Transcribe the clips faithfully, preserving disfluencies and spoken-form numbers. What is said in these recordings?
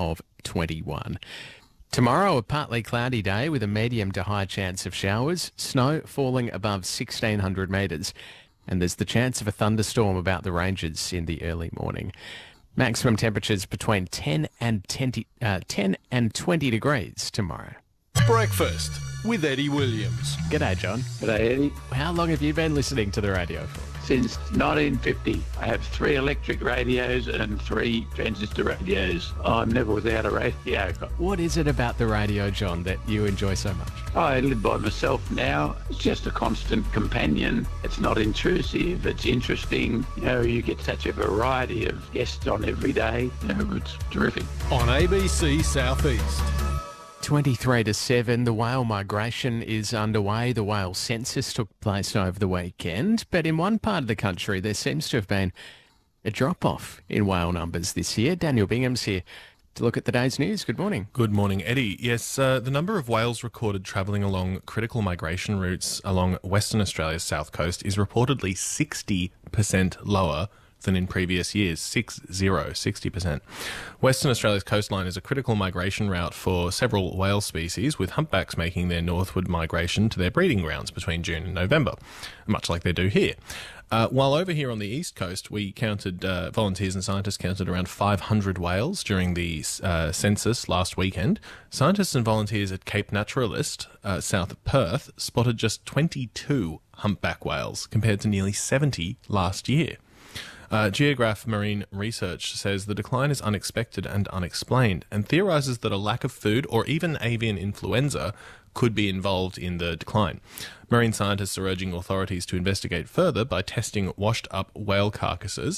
of twenty-one. Tomorrow, a partly cloudy day with a medium to high chance of showers, snow falling above sixteen hundred metres, and there's the chance of a thunderstorm about the ranges in the early morning. Maximum temperatures between ten and twenty, uh, ten and twenty degrees tomorrow. Breakfast with Eddie Williams. G'day, John. G'day, Eddie. How long have you been listening to the radio for? Since nineteen fifty. I have three electric radios and three transistor radios. I'm never without a radio. What is it about the radio, John, that you enjoy so much? I live by myself now. It's just a constant companion. It's not intrusive. It's interesting. You know, you get such a variety of guests on every day. You know, it's terrific. On A B C Southeast. twenty-three to seven, the whale migration is underway. The whale census took place over the weekend, but in one part of the country there seems to have been a drop-off in whale numbers this year. Daniel Bingham's here to look at the day's news. Good morning. Good morning, Eddie. Yes, uh, the number of whales recorded travelling along critical migration routes along Western Australia's south coast is reportedly sixty percent lower than in previous years, six zero, sixty percent. Western Australia's coastline is a critical migration route for several whale species, with humpbacks making their northward migration to their breeding grounds between June and November, much like they do here. Uh, while over here on the east coast, we counted, uh, volunteers and scientists counted around five hundred whales during the uh, census last weekend. Scientists and volunteers at Cape Naturalist, uh, south of Perth, spotted just twenty-two humpback whales, compared to nearly seventy last year. Uh, Geograph Marine Research says the decline is unexpected and unexplained, and theorises that a lack of food or even avian influenza could be involved in the decline. Marine scientists are urging authorities to investigate further by testing washed-up whale carcasses.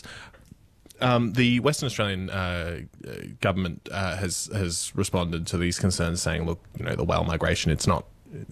Um, the Western Australian uh, government uh, has has responded to these concerns, saying, "Look, you know, the whale migration, it's not."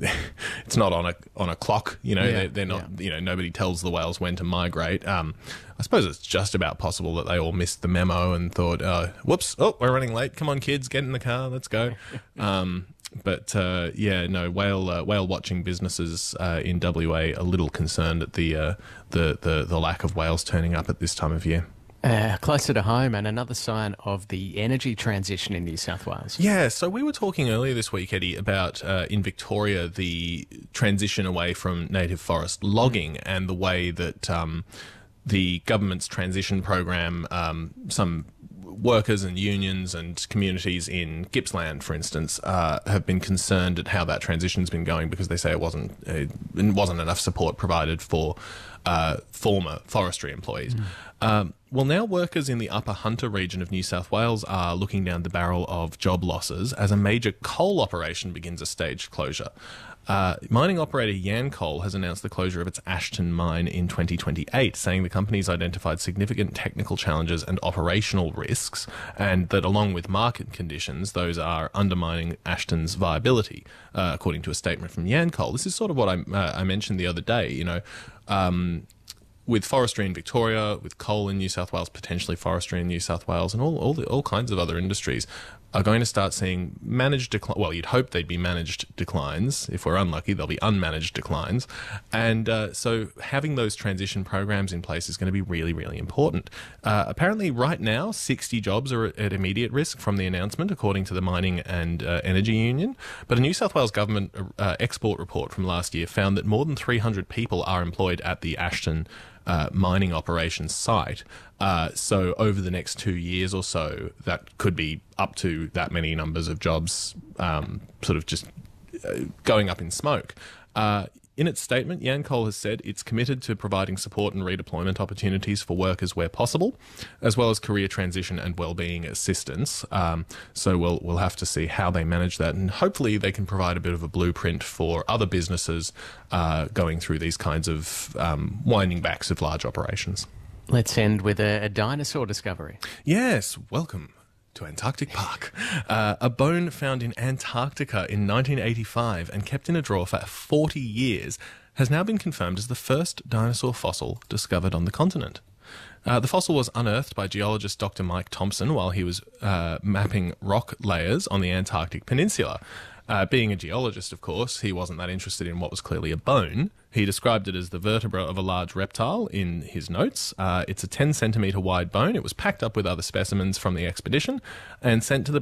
It's not on a on a clock, you know. Yeah, they're, they're not, yeah. You know. Nobody tells the whales when to migrate. Um, I suppose it's just about possible that they all missed the memo and thought, uh, "Whoops! Oh, we're running late. Come on, kids, get in the car. Let's go." um, but uh, yeah, no. Whale uh, whale watching businesses uh, in W A a little concerned at the uh, the the the lack of whales turning up at this time of year. Uh, closer to home, and another sign of the energy transition in New South Wales. Yeah, so we were talking earlier this week, Eddie, about uh, in Victoria the transition away from native forest logging and the way that um, the government's transition program, um, some workers and unions and communities in Gippsland, for instance, uh, have been concerned at how that transition's been going, because they say it wasn't uh, it wasn't enough support provided for uh, former forestry employees. Mm. Um, well, now workers in the Upper Hunter region of New South Wales are looking down the barrel of job losses as a major coal operation begins a staged closure. Uh, mining operator Yancoal has announced the closure of its Ashton mine in twenty twenty-eight, saying the company's identified significant technical challenges and operational risks, and that along with market conditions, those are undermining Ashton's viability, uh, according to a statement from Yancoal. This is sort of what I, uh, I mentioned the other day, you know, um, with forestry in Victoria, with coal in New South Wales, potentially forestry in New South Wales, and all all, the, all kinds of other industries are going to start seeing managed decline. Well, you'd hope they'd be managed declines. If we're unlucky, they'll be unmanaged declines. And uh, so having those transition programs in place is going to be really, really important. Uh, apparently, right now, sixty jobs are at immediate risk from the announcement, according to the Mining and uh, Energy Union. But a New South Wales government uh, export report from last year found that more than three hundred people are employed at the Ashton Uh, mining operations site. Uh, so over the next two years or so, that could be up to that many numbers of jobs um, sort of just uh, going up in smoke. Uh, in its statement, Yancoal has said it's committed to providing support and redeployment opportunities for workers where possible, as well as career transition and wellbeing assistance. Um, so we'll we'll have to see how they manage that, and hopefully they can provide a bit of a blueprint for other businesses uh, going through these kinds of um, winding backs of large operations. Let's end with a, a dinosaur discovery. Yes, welcome to Antarctic Park. Uh, a bone found in Antarctica in nineteen eighty-five and kept in a drawer for forty years has now been confirmed as the first dinosaur fossil discovered on the continent. Uh, the fossil was unearthed by geologist Doctor Mike Thompson while he was uh, mapping rock layers on the Antarctic Peninsula. Uh, being a geologist, of course, he wasn't that interested in what was clearly a bone. He described it as the vertebra of a large reptile in his notes. Uh, it's a ten centimetre wide bone. It was packed up with other specimens from the expedition and sent to the